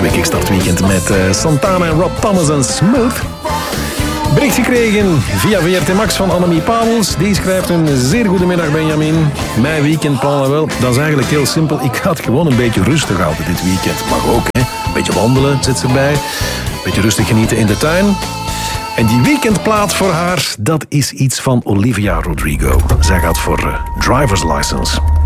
2 Kickstart Weekend met Santana en Rob Thomas en Smooth. Bericht gekregen via VRT Max van Annemie Pavels. Die schrijft een zeer goede middag, Benjamin. Mijn weekendplannen wel, dat is eigenlijk heel simpel. Ik ga het gewoon een beetje rustig houden dit weekend. Mag ook, hè. Een beetje wandelen, zit ze bij. Een beetje rustig genieten in de tuin. En die weekendplaat voor haar, dat is iets van Olivia Rodrigo. Zij gaat voor driver's license.